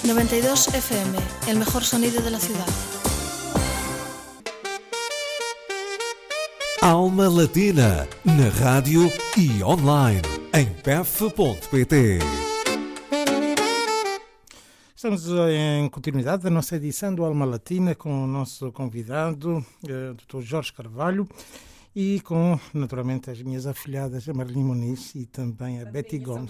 92 FM, el mejor sonido de la ciudad. Alma Latina, na rádio e online, em pef.pt. Estamos em continuidade da nossa edição do Alma Latina com o nosso convidado, Dr. Jorge Carvalho, e com, naturalmente, as minhas afilhadas, a Marlene Muniz e também a Betty Gomes.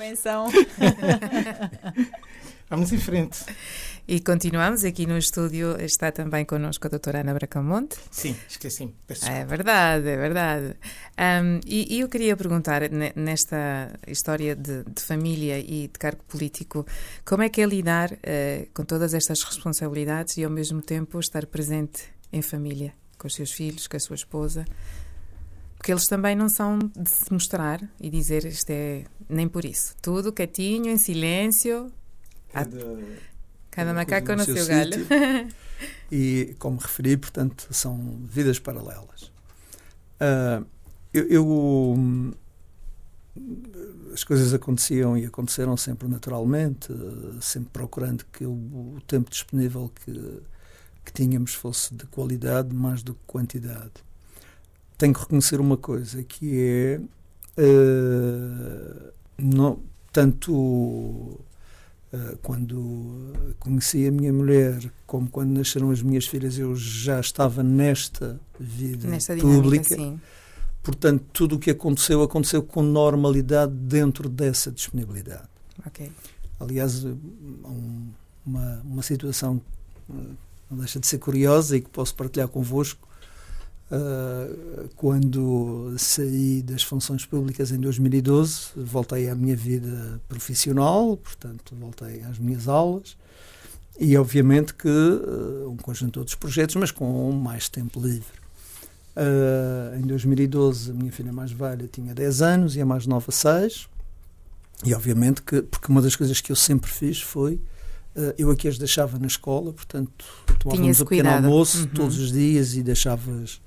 Vamos em frente. E continuamos aqui no estúdio, está também connosco a doutora Ana Bracamonte. Sim, esqueci. É verdade, é verdade. E eu queria perguntar, nesta história de família e de cargo político, como é que é lidar com todas estas responsabilidades e ao mesmo tempo estar presente em família, com os seus filhos, com a sua esposa? Porque eles também não são de se mostrar e dizer isto é nem por isso. Tudo quietinho, em silêncio. Cada macaco no seu galho. E, como referi, portanto, são vidas paralelas. As coisas aconteciam e aconteceram sempre naturalmente, sempre procurando que o tempo disponível que tínhamos fosse de qualidade mais do que quantidade. Tenho que reconhecer uma coisa, que é quando conheci a minha mulher, como quando nasceram as minhas filhas, eu já estava nesta vida pública. Sim. Portanto, tudo o que aconteceu com normalidade dentro dessa disponibilidade. Okay. Aliás, uma situação não deixa de ser curiosa e que posso partilhar convosco. Quando saí das funções públicas em 2012, voltei à minha vida profissional, portanto voltei às minhas aulas e obviamente que um conjunto de outros projetos, mas com mais tempo livre. Em 2012 a minha filha mais velha tinha 10 anos e a mais nova 6, e obviamente que, porque uma das coisas que eu sempre fiz foi eu aqui as deixava na escola, portanto tomávamos o pequeno almoço todos os dias e deixava-as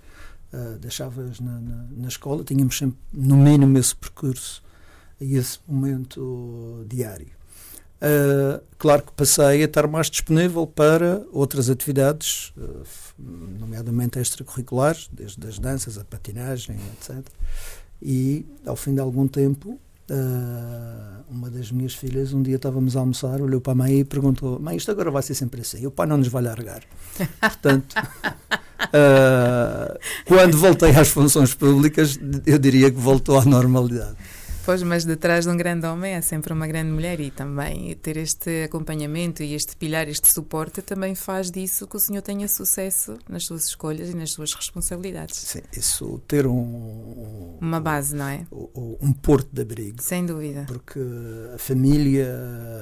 na escola. Tínhamos sempre, no mínimo, esse percurso e esse momento diário. Claro que passei a estar mais disponível para outras atividades, nomeadamente extracurriculares, desde as danças, a patinagem, etc. E, ao fim de algum tempo, uma das minhas filhas, um dia estávamos a almoçar, olhou para a mãe e perguntou: mãe, isto agora vai ser sempre assim, o pai não nos vai largar. Portanto, quando voltei às funções públicas, eu diria que voltou à normalidade. Pois, mas detrás de um grande homem é sempre uma grande mulher, e também ter este acompanhamento e este pilar, este suporte, também faz disso que o senhor tenha sucesso nas suas escolhas e nas suas responsabilidades. Sim, isso, ter uma base, não é? Um porto de abrigo. Sem dúvida. Porque a família,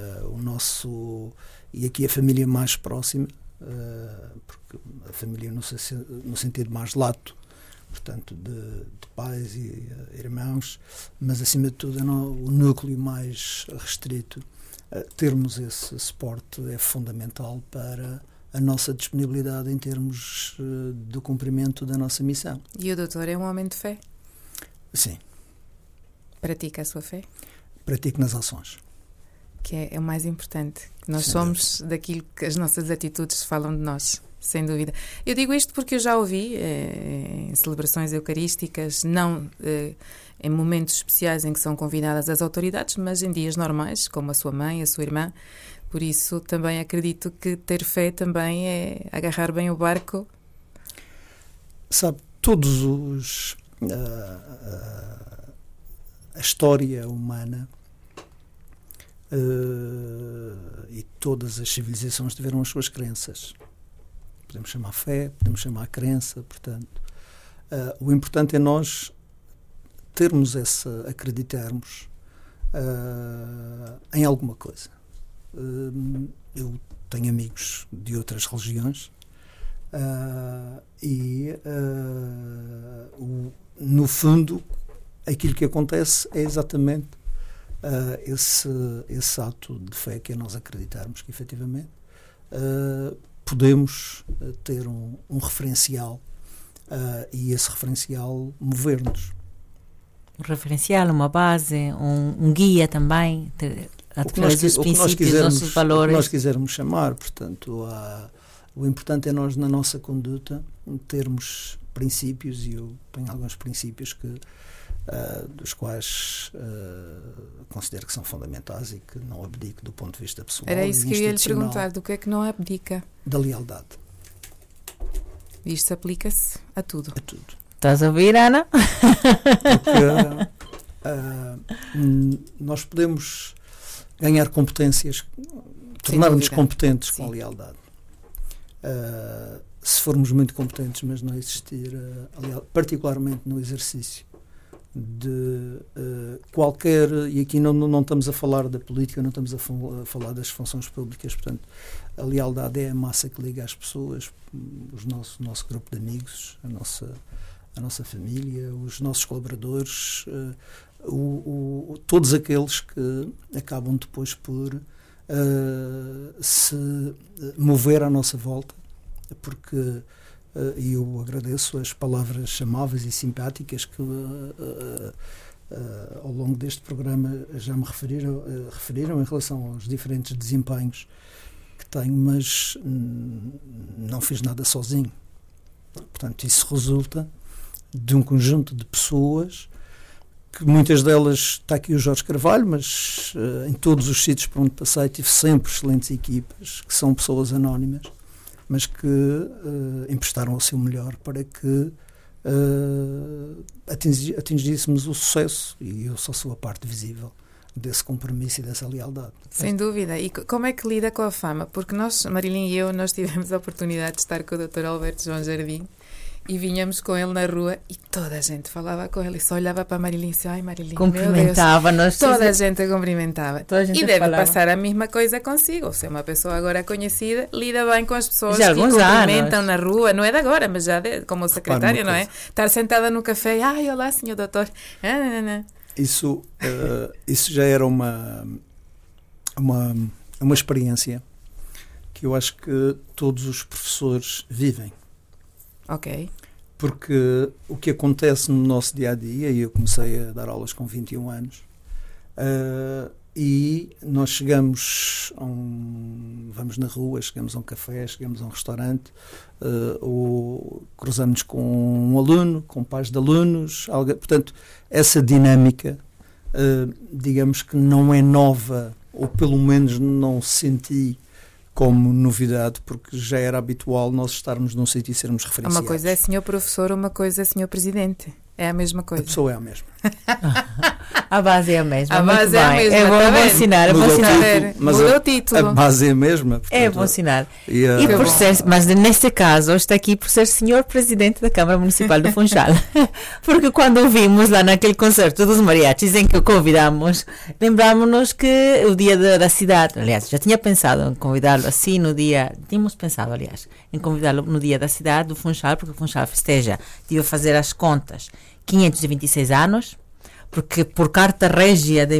e aqui a família mais próxima, porque a família no sentido mais lato, portanto de pais e irmãos, mas acima de tudo o núcleo mais restrito, termos esse suporte é fundamental para a nossa disponibilidade em termos do cumprimento da nossa missão. E o doutor é um homem de fé? Sim. Pratica a sua fé? Pratico nas ações. Que é o mais importante. Nós sem somos dúvida. Daquilo que as nossas atitudes falam de nós, sem dúvida. Eu digo isto porque eu já ouvi em celebrações eucarísticas, não em momentos especiais em que são convidadas as autoridades, mas em dias normais, como a sua mãe, a sua irmã. Por isso também acredito que ter fé também é agarrar bem o barco. Sabe, a história humana e todas as civilizações tiveram as suas crenças. Podemos chamar fé, podemos chamar crença, portanto. O importante é nós acreditarmos em alguma coisa. Eu tenho amigos de outras religiões no fundo, aquilo que acontece é exatamente esse ato de fé, que é nós acreditarmos que efetivamente podemos ter um referencial e esse referencial mover-nos. referencial, uma base, um guia também, através dos princípios, dos nossos valores. O que nós quisermos chamar, portanto, o importante é nós, na nossa conduta, termos princípios, e eu tenho alguns princípios dos quais considero que são fundamentais e que não abdico do ponto de vista pessoal. Era isso que eu ia lhe perguntar, do que é que não abdica? Da lealdade. Isto aplica-se a tudo. A tudo. Estás a ouvir, Ana? Porque nós podemos ganhar competências, tornar-nos competentes com a lealdade. Se formos muito competentes, mas não existir a lealdade, particularmente no exercício de qualquer, e aqui não estamos a falar da política, não estamos a falar das funções públicas, portanto, a lealdade é a massa que liga as pessoas, o nosso grupo de amigos, a nossa família, os nossos colaboradores, todos aqueles que acabam depois por se mover à nossa volta, porque e eu agradeço as palavras amáveis e simpáticas que ao longo deste programa já me referiram em relação aos diferentes desempenhos que tenho, mas não fiz nada sozinho. Portanto, isso resulta de um conjunto de pessoas que muitas delas, está aqui o Jorge Carvalho, mas em todos os sítios por onde passei tive sempre excelentes equipas, que são pessoas anónimas, mas que emprestaram o seu melhor para que atingíssemos o sucesso, e eu só sou a parte visível desse compromisso e dessa lealdade. Sem dúvida. E como é que lida com a fama? Porque nós, Marilinha e eu, nós tivemos a oportunidade de estar com o Dr. Alberto João Jardim e vinhamos com ele na rua e toda a gente falava com ele e só olhava para a Marilinha e disse: ai, Marilinha, cumprimentava-nos. Toda a gente a cumprimentava. Toda a gente e deve falava. Passar a mesma coisa consigo. Se é uma pessoa agora conhecida, lida bem com as pessoas já que cumprimentam na rua. Não é de agora, mas já como secretária, não é? Estar sentada no café e: ai, olá, senhor doutor. Isso já era uma experiência que eu acho que todos os professores vivem. Ok. Porque o que acontece no nosso dia-a-dia, e eu comecei a dar aulas com 21 anos, e nós chegamos vamos na rua, chegamos a um café, chegamos a um restaurante, ou cruzamos com um aluno, com pais de alunos, portanto, essa dinâmica, digamos que não é nova, ou pelo menos não senti como novidade, porque já era habitual nós estarmos num sítio e sermos referenciados. Uma coisa é senhor professor, uma coisa é senhor presidente. É a mesma coisa. A pessoa é a mesma. A base é a mesma. A base é a mesma. É bom ensinar. Muda o título. A base é a mesma. Portanto, é bom ensinar. E por ser, mas neste caso está aqui por ser senhor presidente da Câmara Municipal do Funchal. Porque quando vimos lá naquele concerto dos mariachis em que o convidamos, lembrámos-nos que o dia da cidade, aliás, já tinha pensado em convidá-lo assim no dia, tínhamos pensado, aliás, em convidá-lo no dia da cidade do Funchal, porque o Funchal festeja, tive a fazer as contas, 526 anos, porque por carta régia de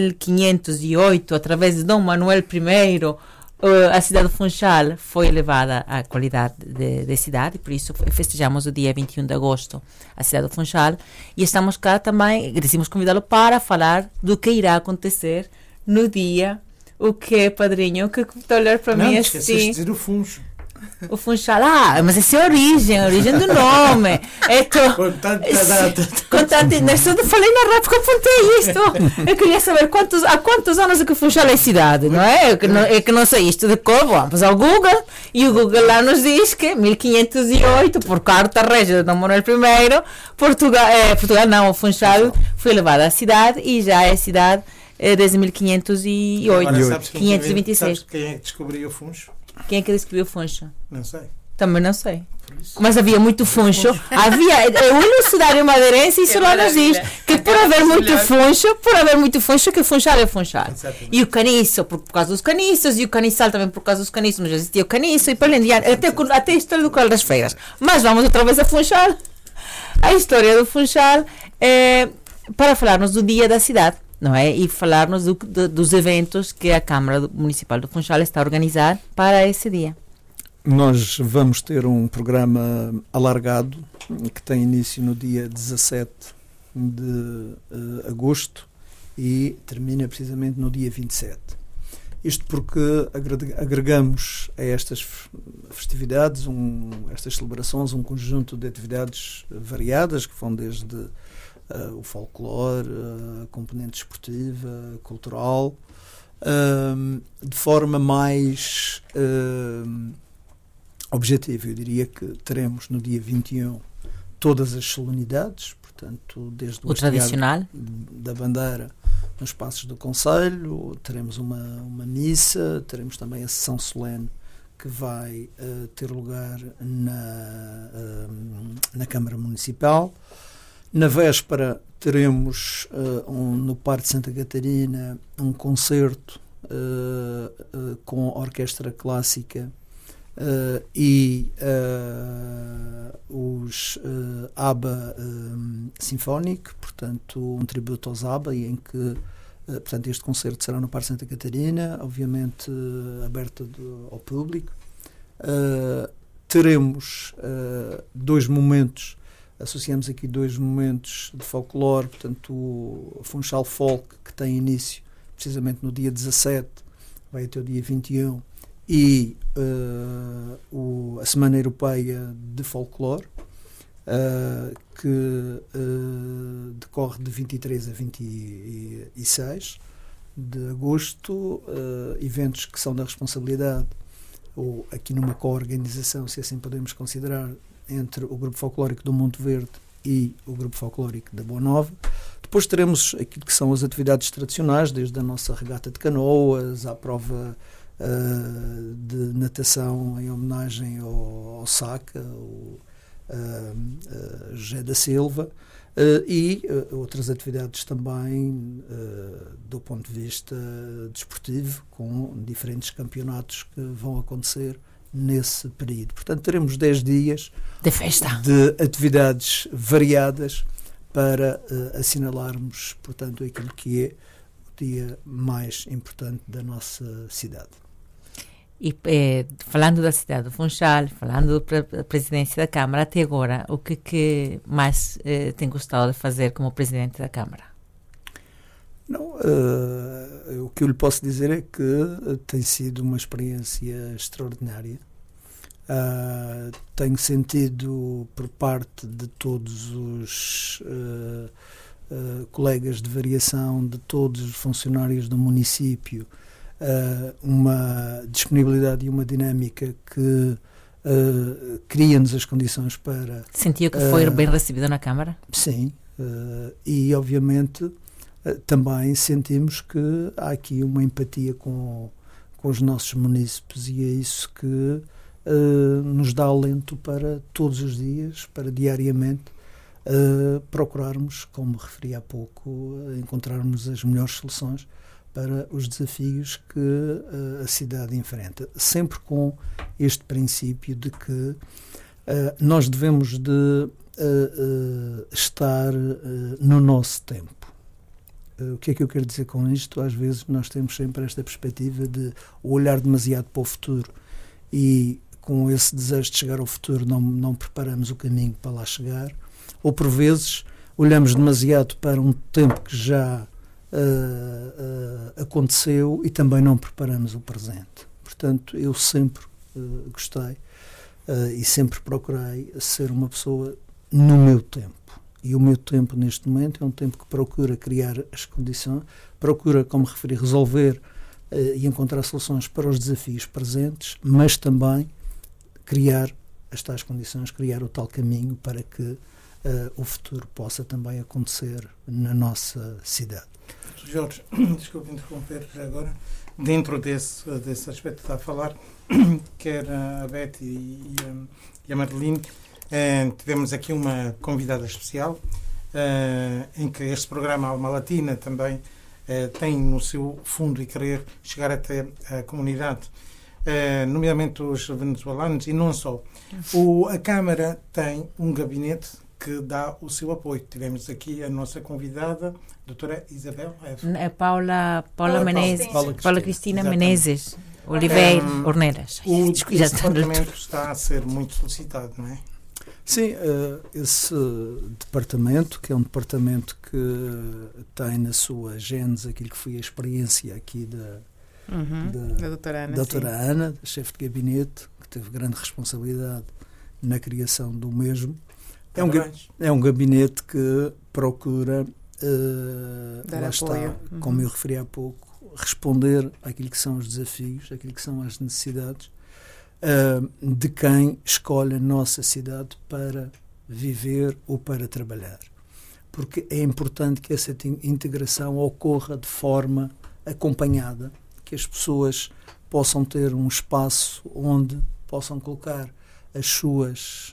1508, através de Dom Manuel I, a cidade de Funchal foi elevada à qualidade de cidade, por isso festejamos o dia 21 de agosto a cidade de Funchal, e estamos cá também, decidimos convidá-lo para falar do que irá acontecer no dia. O que, padrinho? Que está a olhar para mim assim? Não, esqueceste de dizer o Funcho. O Funchal, mas essa é a origem do nome. Com tanta data. Eu falei na rádio que apontei isto. Eu queria saber há quantos anos é que o Funchal é cidade, não é? É que não sei isto de cor. Vamos ao Google e o Google lá nos diz que 1508, por carta régia de Dom Manuel I, Portugal não, o Funchal foi elevado à cidade e já é cidade desde 1508. Agora, sabes 526. Sabes quem é que descobriu o Funcho? Quem é que descobriu o Funcho? Não sei. Também não sei. Mas havia muito funcho. Havia o ilucidário madeirense, isso lá nos diz que por haver muito funcho, que Funchal é Funchal. E o caniço, por causa dos caniços, e o caniçal também por causa dos caniços, mas já existia o caniço, e para além de até a história do Coral das Feiras. Mas vamos outra vez a Funchal. A história do Funchal é para falarmos do dia da cidade, não é? E falarmos dos eventos que a Câmara Municipal do Funchal está a organizar para esse dia. Nós vamos ter um programa alargado que tem início no dia 17 de agosto e termina precisamente no dia 27. Isto porque agregamos a estas festividades, estas celebrações, um conjunto de atividades variadas que vão desde o folclore, a componente esportiva, cultural, de forma mais objetiva. Eu diria que teremos no dia 21 todas as solenidades, portanto, desde o tradicional da bandeira nos passos do Conselho, teremos uma missa, teremos também a sessão solene que vai ter lugar na Câmara Municipal. Na véspera teremos no Parque de Santa Catarina um concerto com orquestra clássica e os ABBA Sinfónico, portanto um tributo aos ABBA, em que portanto este concerto será no Parque Santa Catarina, obviamente aberto ao público. Teremos dois momentos, associamos aqui dois momentos de folclore, portanto o Funchal Folk, que tem início precisamente no dia 17, vai até o dia 21, e a Semana Europeia de Folclore, que decorre de 23 a 26 de agosto, eventos que são da responsabilidade, ou aqui numa co-organização, se assim podemos considerar, entre o Grupo Folclórico do Monte Verde e o Grupo Folclórico da Boa Nova. Depois teremos aquilo que são as atividades tradicionais, desde a nossa regata de canoas, à prova de natação em homenagem ao Saca, o José da Silva, e outras atividades também do ponto de vista desportivo, com diferentes campeonatos que vão acontecer nesse período. Portanto, teremos 10 dias de festa, de atividades variadas para assinalarmos, portanto, aquilo que é o dia mais importante da nossa cidade. E falando da cidade do Funchal, falando da presidência da Câmara, até agora, o que mais tem gostado de fazer como presidente da Câmara? Não, o que eu lhe posso dizer é que tem sido uma experiência extraordinária. Tenho sentido por parte de todos os colegas de variação, de todos os funcionários do município, uma disponibilidade e uma dinâmica que cria-nos as condições para... Sentiu que foi bem recebido na Câmara? Sim, e obviamente também sentimos que há aqui uma empatia com os nossos munícipes, e é isso que nos dá alento para todos os dias, para diariamente procurarmos, como referi há pouco, encontrarmos as melhores soluções para os desafios que a cidade enfrenta, sempre com este princípio de que nós devemos de estar no nosso tempo. O que é que eu quero dizer com isto? Às vezes nós temos sempre esta perspectiva de olhar demasiado para o futuro, e com esse desejo de chegar ao futuro não preparamos o caminho para lá chegar, ou por vezes olhamos demasiado para um tempo que já aconteceu e também não preparamos o presente. Portanto, eu sempre gostei e sempre procurei ser uma pessoa no meu tempo. E o meu tempo neste momento é um tempo que procura criar as condições, procura, como referi, resolver e encontrar soluções para os desafios presentes, mas também criar as tais condições, criar o tal caminho para que o futuro possa também acontecer na nossa cidade. Jorge, desculpe interromper já agora. Dentro desse aspecto que está a falar, quer a Betty e a Marlene, tivemos aqui uma convidada especial, em que este programa Alma Latina também tem no seu fundo e querer chegar até a comunidade, nomeadamente os venezuelanos, e não só. A Câmara tem um gabinete que dá o seu apoio. Tivemos aqui a nossa convidada, doutora Isabel. É Paula Menezes. Paula Cristina Menezes Oliveira Ornelas. O departamento está a ser muito solicitado, não é? Sim, esse departamento, que é um departamento que tem na sua gênese aquilo que foi a experiência aqui da doutora Ana, chefe de gabinete, que teve grande responsabilidade na criação do mesmo. É um gabinete que procura, lá está, como eu referi há pouco, responder àquilo que são os desafios, àquilo que são as necessidades de quem escolhe a nossa cidade para viver ou para trabalhar. Porque é importante que essa integração ocorra de forma acompanhada, que as pessoas possam ter um espaço onde possam colocar as suas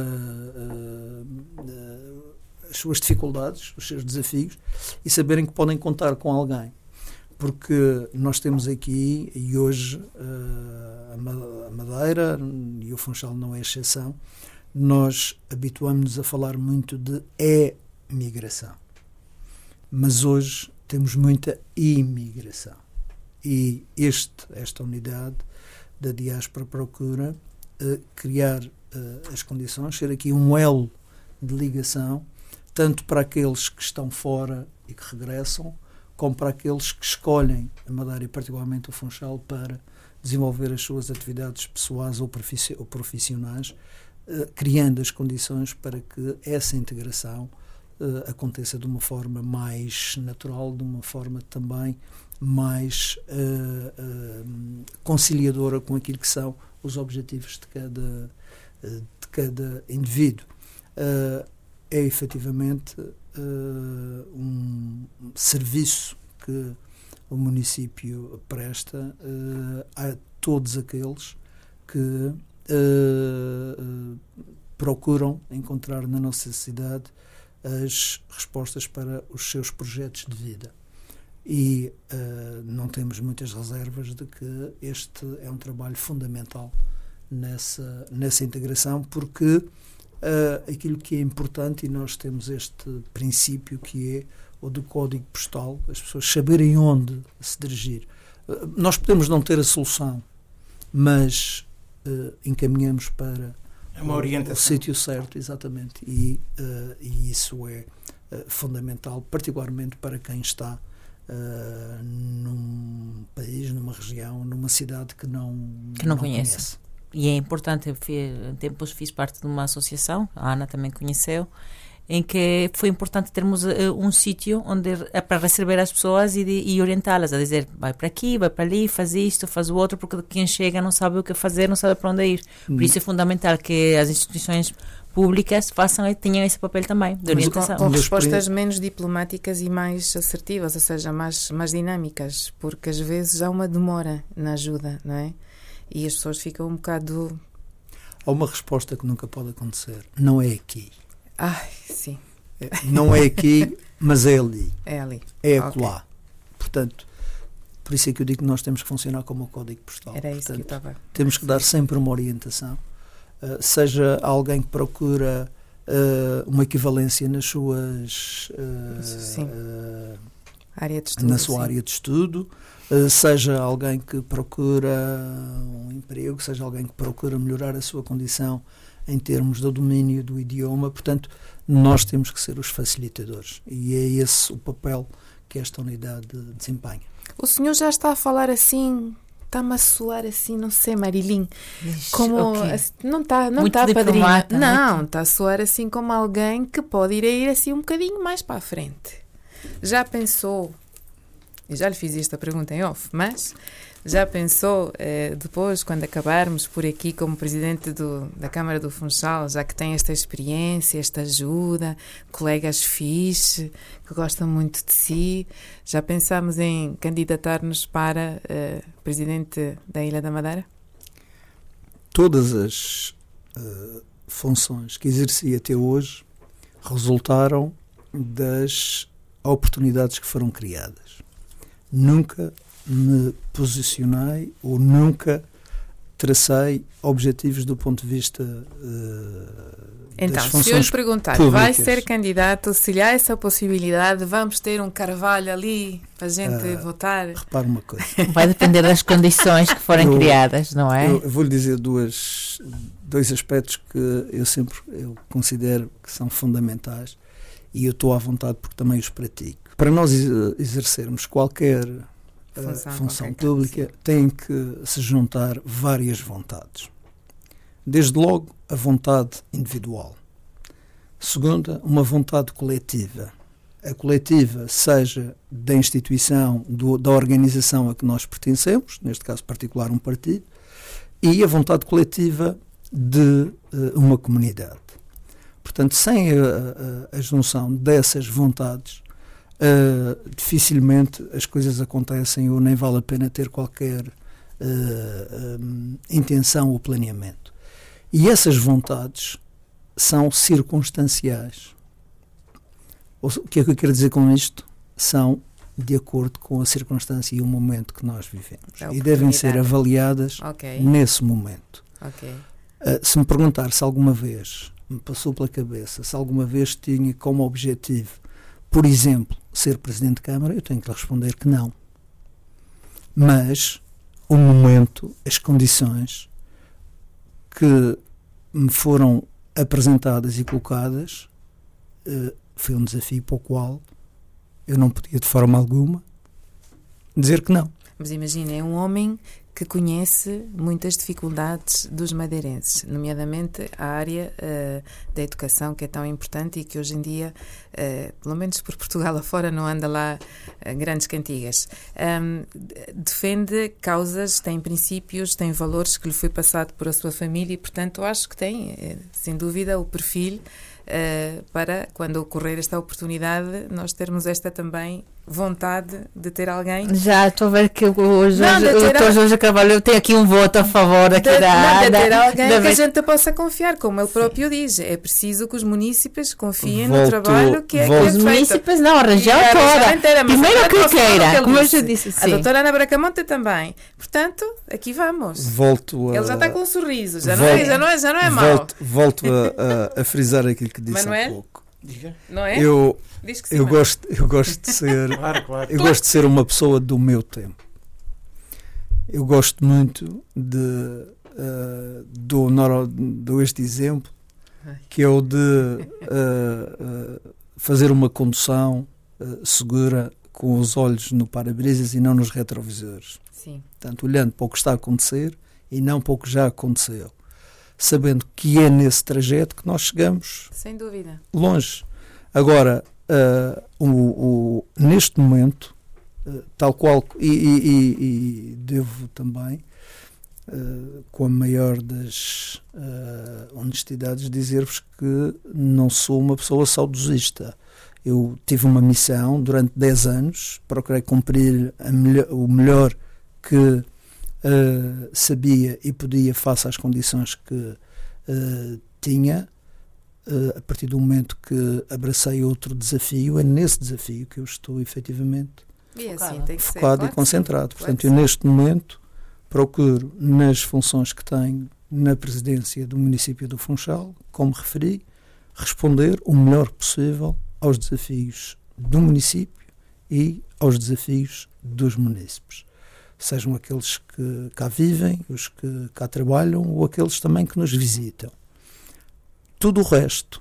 dificuldades, os seus desafios, e saberem que podem contar com alguém. Porque nós temos aqui, e hoje a Madeira, e o Funchal não é exceção, nós habituamos-nos a falar muito de emigração. Mas hoje temos muita imigração. E esta unidade da diáspora procura criar as condições, ser aqui um elo de ligação, tanto para aqueles que estão fora e que regressam, como para aqueles que escolhem a Madeira e particularmente o Funchal para desenvolver as suas atividades pessoais ou profissionais, criando as condições para que essa integração aconteça de uma forma mais natural, de uma forma também mais conciliadora com aquilo que são os objetivos de cada indivíduo. É efetivamente um serviço que o município presta a todos aqueles que procuram encontrar na nossa cidade as respostas para os seus projetos de vida. E não temos muitas reservas de que este é um trabalho fundamental nessa integração, porque aquilo que é importante, e nós temos este princípio que é o do código postal, as pessoas saberem onde se dirigir. Nós podemos não ter a solução, mas encaminhamos para o sítio certo, exatamente, e isso é fundamental, particularmente para quem está num país, numa região, numa cidade que não conhece. E é importante, em tempos fiz parte de uma associação, a Ana também conheceu, em que foi importante termos um sítio onde é para receber as pessoas e orientá-las, a dizer, vai para aqui, vai para ali, faz isto, faz o outro, porque quem chega não sabe o que fazer, não sabe para onde ir. Por isso é fundamental que as instituições públicas façam e tenham esse papel também de orientação. Com respostas menos diplomáticas e mais assertivas, ou seja, mais dinâmicas, porque às vezes há uma demora na ajuda, não é? E as pessoas ficam um bocado... Há uma resposta que nunca pode acontecer. Não é aqui. Ai, sim. Não é aqui, mas é ali. É ali. É acolá. Okay. Portanto, por isso é que eu digo que nós temos que funcionar como o código postal. Era isso. Portanto, que eu estava... Temos que dar sempre uma orientação. Seja alguém que procura uma equivalência nas suas... área de estudo, na sua área de estudo, seja alguém que procura um emprego, seja alguém que procura melhorar a sua condição em termos do domínio do idioma. Portanto, nós temos que ser os facilitadores, e é esse o papel que esta unidade desempenha. O senhor já está a falar assim, está-me a soar assim, não sei, Marilim, como não está padrinha, não, está a soar assim como alguém que pode ir assim um bocadinho mais para a frente. Já pensou, e já lhe fiz esta pergunta em off, mas já pensou, depois, quando acabarmos por aqui como presidente da Câmara do Funchal, já que tem esta experiência, esta ajuda, colegas fixe, que gostam muito de si, já pensámos em candidatar-nos para presidente da Ilha da Madeira? Todas as funções que exerci até hoje resultaram das oportunidades que foram criadas. Nunca me posicionei ou nunca tracei objetivos do ponto de vista então, das funções se eu lhe perguntar, públicas. Vai ser candidato, se lhe há essa possibilidade, vamos ter um carvalho ali para a gente votar? Repare uma coisa. Vai depender das condições que forem criadas, não é? Eu vou-lhe dizer duas dois aspectos que eu considero que são fundamentais e eu estou à vontade porque também os pratico. Para nós exercermos qualquer função pública, tem que se juntar várias vontades. Desde logo, a vontade individual. Segunda, uma vontade coletiva. A coletiva, seja da instituição, da organização a que nós pertencemos, neste caso particular um partido, e a vontade coletiva de uma comunidade. Portanto, sem a junção dessas vontades, dificilmente as coisas acontecem ou nem vale a pena ter qualquer intenção ou planeamento. E essas vontades são circunstanciais. O que é que eu quero dizer com isto? São de acordo com a circunstância e o momento que nós vivemos. E devem ser avaliadas nesse momento. Se me perguntar se alguma vez me passou pela cabeça, se alguma vez tinha como objetivo, por exemplo, ser Presidente de Câmara, eu tenho que responder que não. Mas o momento, as condições que me foram apresentadas e colocadas, foi um desafio para o qual eu não podia de forma alguma dizer que não. Mas imagina, é um homem que conhece muitas dificuldades dos madeirenses, nomeadamente a área da educação, que é tão importante e que hoje em dia, pelo menos por Portugal afora, não anda lá grandes cantigas. Defende causas, tem princípios, tem valores que lhe foi passado por a sua família e, portanto, acho que tem, sem dúvida, o perfil para, quando ocorrer esta oportunidade, nós termos esta também vontade de ter alguém. Já estou a ver que hoje o Dr. Jorge Carvalho tem aqui um voto a favor aqui de ter alguém que a gente possa confiar, como ele próprio diz. É preciso que os munícipes confiem no trabalho que é feito. Os munícipes não, a região toda. Primeiro que queira, como eu já disse. A doutora Ana Bracamonte também. Portanto, aqui vamos. Ele já está com um sorriso, já não é mau. Volto a frisar aquilo que disse Manuel? há pouco. Diga. Não é? Diz que sim, eu gosto de ser Claro. Eu gosto de ser uma pessoa do meu tempo. Eu gosto muito de dou este exemplo, que é o de fazer uma condução segura com os olhos no para-brisas e não nos retrovisores. Sim. Portanto, olhando para o que está a acontecer e não para o que já aconteceu, sabendo que é nesse trajeto que nós chegamos, sem dúvida, longe. Agora, neste momento, tal qual, e devo também, com a maior das honestidades, dizer-vos que não sou uma pessoa saudosista. Eu tive uma missão durante 10 anos, procurei cumprir o melhor que sabia e podia face às condições que tinha. A partir do momento que abracei outro desafio, é nesse desafio que eu estou efetivamente focado e concentrado. Portanto, eu neste momento procuro, nas funções que tenho na presidência do município do Funchal, como referi, responder o melhor possível aos desafios do município e aos desafios dos munícipes. Sejam aqueles que cá vivem, os que cá trabalham ou aqueles também que nos visitam. Tudo o resto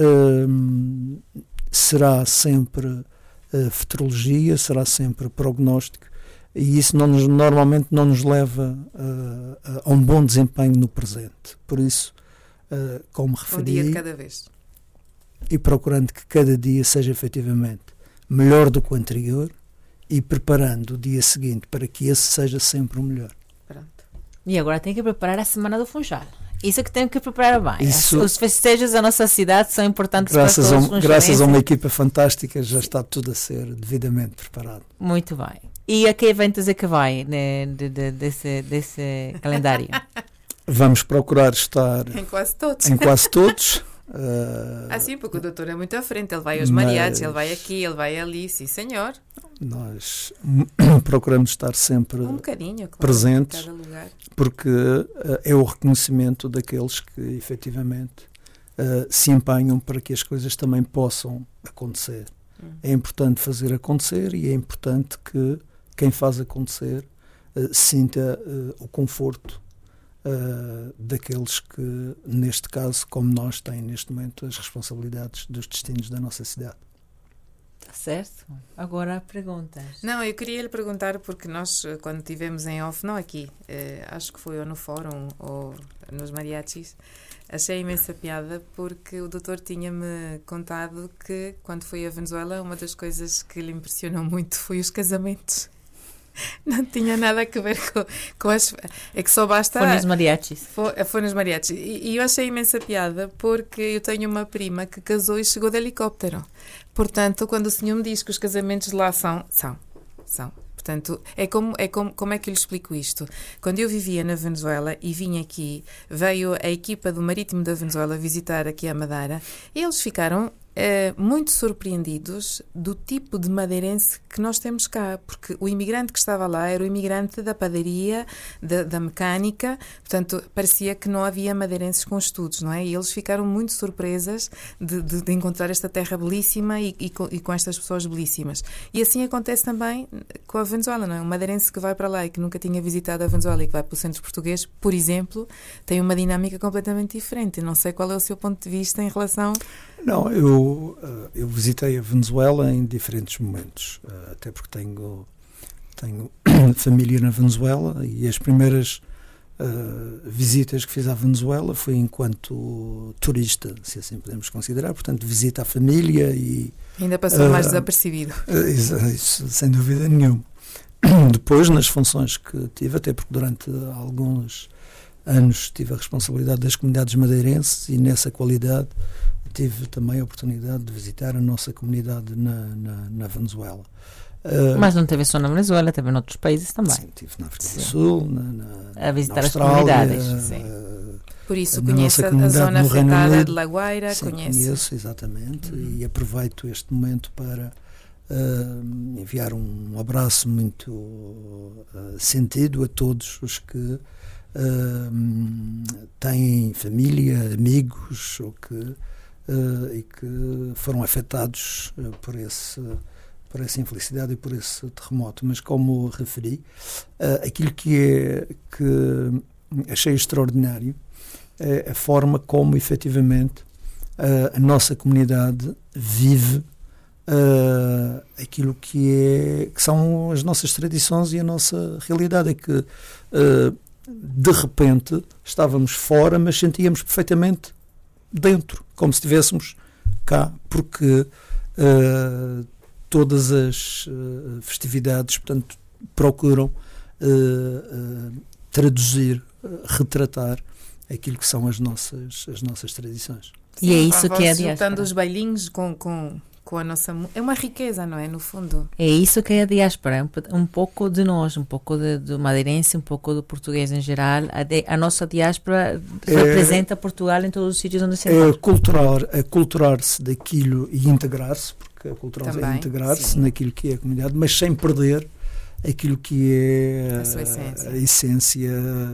será sempre futurologia, será sempre prognóstico, e isso normalmente não nos leva a um bom desempenho no presente. Por isso, como referi, um dia de cada vez. E procurando que cada dia seja efetivamente melhor do que o anterior e preparando o dia seguinte para que esse seja sempre o melhor. Pronto. E agora tem que preparar a Semana do Funchal. Isso é que tem que preparar bem. Os festejos da nossa cidade são importantes para todos os funcionários. Graças a uma equipa fantástica já está tudo a ser devidamente preparado. Muito bem. E a que eventos é que vai desse calendário? Vamos procurar estar em quase todos. Sim, porque o doutor é muito à frente. Ele vai aos mariachis, ele vai aqui, ele vai ali. Sim, senhor. Nós procuramos estar sempre presentes, em cada lugar. Porque é o reconhecimento daqueles que efetivamente se empenham para que as coisas também possam acontecer. É importante fazer acontecer e é importante que quem faz acontecer sinta o conforto daqueles que, neste caso, como nós, têm neste momento as responsabilidades dos destinos da nossa cidade. Está certo. Agora perguntas. Não, eu queria lhe perguntar, porque nós, quando estivemos em off, não aqui, acho que foi ou no fórum ou nos mariachis, achei imensa piada, porque o doutor tinha-me contado que, quando foi a Venezuela, uma das coisas que lhe impressionou muito foi os casamentos. Não tinha nada a ver com as... É que só basta... Foi nos mariachis. Foi nos mariachis. E eu achei imensa piada, porque eu tenho uma prima que casou e chegou de helicóptero. Portanto, quando o senhor me diz que os casamentos lá são. Portanto, como é que eu lhe explico isto? Quando eu vivia na Venezuela e vim aqui, veio a equipa do Marítimo da Venezuela visitar aqui a Madeira, e eles ficaram muito surpreendidos do tipo de madeirense que nós temos cá, porque o imigrante que estava lá era o imigrante da padaria, da mecânica, portanto, parecia que não havia madeirenses com estudos, não é? E eles ficaram muito surpresas de encontrar esta terra belíssima e com estas pessoas belíssimas. E assim acontece também com a Venezuela, não é? Um madeirense que vai para lá e que nunca tinha visitado a Venezuela e que vai para o centro português, por exemplo, tem uma dinâmica completamente diferente. Eu não sei qual é o seu ponto de vista em relação... Não, eu visitei a Venezuela em diferentes momentos, até porque tenho família na Venezuela, e as primeiras visitas que fiz à Venezuela foi enquanto turista, se assim podemos considerar, portanto visita à família e... Ainda passou mais desapercebido. Isso, sem dúvida nenhuma. Depois, nas funções que tive, até porque durante alguns anos tive a responsabilidade das comunidades madeirenses, e nessa qualidade tive também a oportunidade de visitar a nossa comunidade na Venezuela. Mas não teve só na Venezuela, teve em outros países também. Sim, estive na África do Sul, a visitar na as comunidades. Por isso conheço a zona afetada de La Guaira. Sim, conheço, exatamente, e aproveito este momento para enviar um abraço muito sentido a todos os que têm família, amigos, ou e que foram afetados por essa infelicidade e por esse terremoto. Mas, como referi, aquilo que achei extraordinário é a forma como, efetivamente, a nossa comunidade vive aquilo que são as nossas tradições e a nossa realidade. É que, de repente, estávamos fora, mas sentíamos perfeitamente dentro, como se estivéssemos cá, porque todas as festividades, portanto, procuram traduzir, retratar aquilo que são as nossas tradições. E é isso que é a diáspora. Juntando os bailinhos com a nossa... É uma riqueza, não é? No fundo. É isso que é a diáspora. É um pouco de nós, um pouco do madeirense, um pouco do português em geral. A nossa diáspora representa Portugal em todos os sítios onde se encontra. Aculturar-se daquilo e integrar-se, porque aculturar-se também, é integrar-se sim, naquilo que é a comunidade, mas sem perder aquilo que é a essência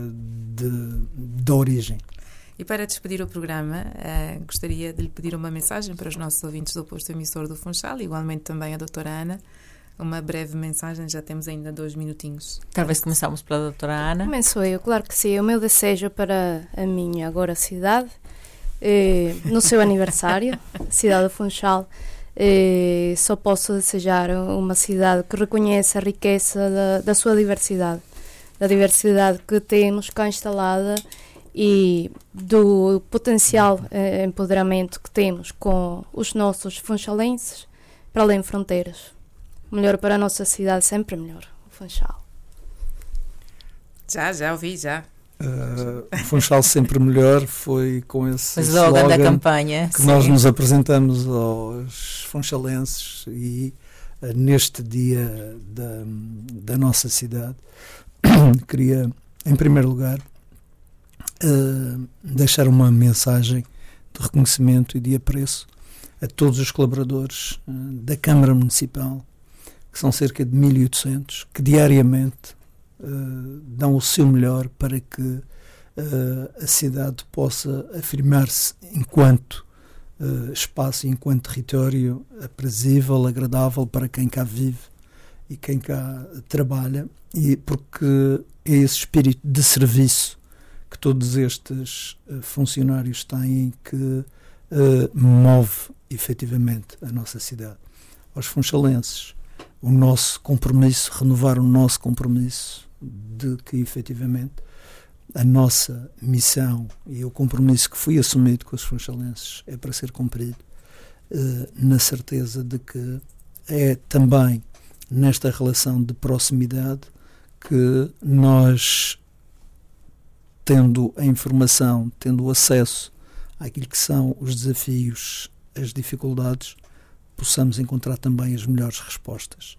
da origem. E para despedir o programa, gostaria de lhe pedir uma mensagem para os nossos ouvintes do posto emissor do Funchal, igualmente também a doutora Ana. Uma breve mensagem, já temos ainda 2 minutinhos. Talvez começamos pela doutora Ana. Começo eu, claro que sim. O meu desejo para a minha agora cidade, no seu aniversário, a cidade do Funchal, só posso desejar uma cidade que reconheça a riqueza da sua diversidade, da diversidade que temos cá instalada, e do potencial empoderamento que temos com os nossos funchalenses para além de fronteiras. Melhor para a nossa cidade, sempre melhor, o Funchal. Já ouvi, já. O Funchal sempre melhor foi com esse slogan da campanha que nós nos apresentamos aos funchalenses, e neste dia da nossa cidade queria, em primeiro lugar, deixar uma mensagem de reconhecimento e de apreço a todos os colaboradores da Câmara Municipal, que são cerca de 1.800, que diariamente dão o seu melhor para que a cidade possa afirmar-se enquanto espaço, enquanto território aprazível, agradável para quem cá vive e quem cá trabalha, e porque é esse espírito de serviço que todos estes funcionários têm que move efetivamente a nossa cidade. Aos funchalenses, o nosso compromisso, renovar o nosso compromisso de que efetivamente a nossa missão e o compromisso que foi assumido com os funchalenses é para ser cumprido, na certeza de que é também nesta relação de proximidade que nós, tendo a informação, tendo o acesso àquilo que são os desafios, as dificuldades, possamos encontrar também as melhores respostas.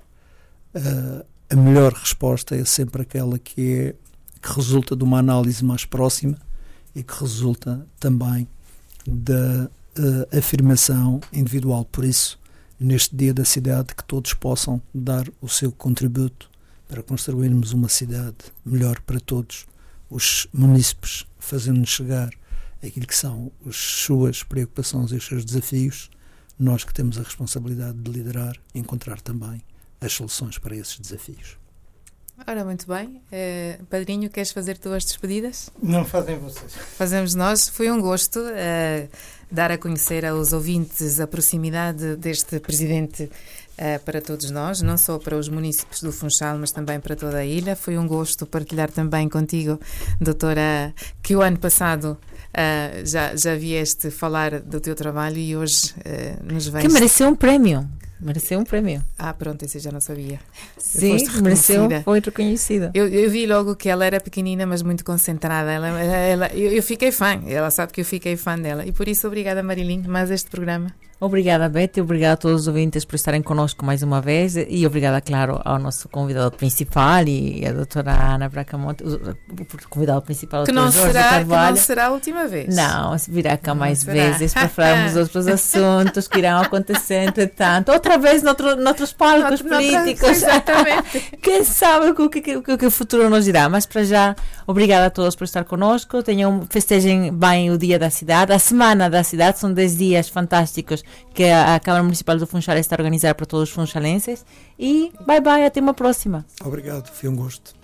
A melhor resposta é sempre aquela que resulta de uma análise mais próxima e que resulta também da afirmação individual. Por isso, neste Dia da Cidade, que todos possam dar o seu contributo para construirmos uma cidade melhor para todos os munícipes, fazendo-nos chegar aquilo que são as suas preocupações e os seus desafios, nós que temos a responsabilidade de liderar, encontrar também as soluções para esses desafios. Ora, muito bem. Padrinho, queres fazer tu as despedidas? Não fazem vocês. Fazemos nós. Foi um gosto dar a conhecer aos ouvintes a proximidade deste Presidente para todos nós, não só para os munícipes do Funchal, mas também para toda a ilha. Foi um gosto partilhar também contigo, doutora, que o ano passado já vieste falar do teu trabalho e hoje nos vens... Que mereceu um prémio. Mereceu um prémio. Pronto, esse eu já não sabia. Sim, mereceu, foi reconhecida. Eu vi logo que ela era pequenina, mas muito concentrada. Eu fiquei fã, ela sabe que eu fiquei fã dela. E por isso, obrigada, Marilim, mais este programa. Obrigada, Betty, obrigada a todos os ouvintes por estarem connosco mais uma vez e obrigada, claro, ao nosso convidado principal e a doutora Ana Bracamonte, o convidado principal, o doutor Jorge Carvalho. Que não será a última vez. Não, virá cá mais vezes para falarmos de outros assuntos que irão acontecer, entretanto, outra vez noutros palcos políticos. Exatamente. Quem sabe o que o futuro nos dirá, mas para já, obrigada a todos por estar connosco, festejem bem o Dia da Cidade, a Semana da Cidade, são 10 dias fantásticos que a Câmara Municipal do Funchal está a organizar para todos os funchalenses e bye, até uma próxima. Obrigado, foi um gosto.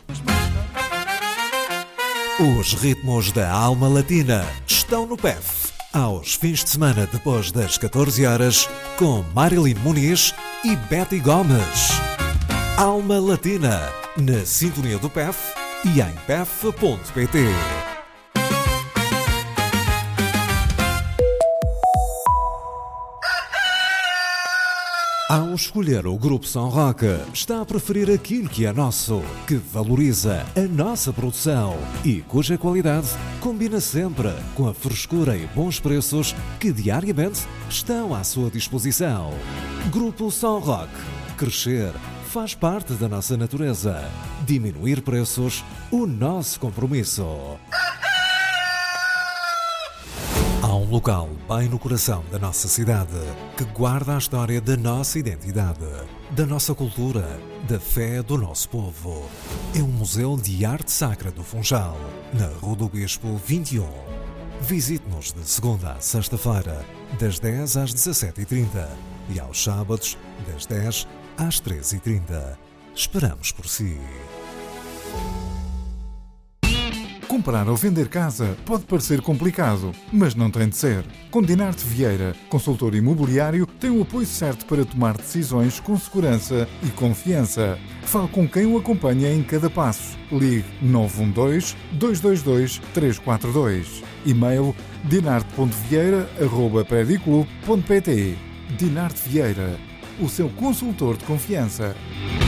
Os ritmos da alma latina estão no PEF, aos fins de semana depois das 14 horas, com Marilyn Muniz e Betty Gomes. Alma Latina, na sintonia do PEF e em pef.pt. Ao escolher o Grupo São Roque, está a preferir aquilo que é nosso, que valoriza a nossa produção e cuja qualidade combina sempre com a frescura e bons preços que diariamente estão à sua disposição. Grupo São Roque. Crescer faz parte da nossa natureza. Diminuir preços, o nosso compromisso. Há um local bem no coração da nossa cidade que guarda a história da nossa identidade, da nossa cultura, da fé do nosso povo. É o Museu de Arte Sacra do Funchal, na Rua do Bispo 21. Visite-nos de segunda a sexta-feira, das 10 às 17h30 e aos sábados, das 10 às 13h30. Esperamos por si. Comprar ou vender casa pode parecer complicado, mas não tem de ser. Com Dinarte Vieira, consultor imobiliário, tem o apoio certo para tomar decisões com segurança e confiança. Fale com quem o acompanha em cada passo. Ligue 912-222-342. E-mail dinarte.vieira@prediclub.pt. Dinarte Vieira, o seu consultor de confiança.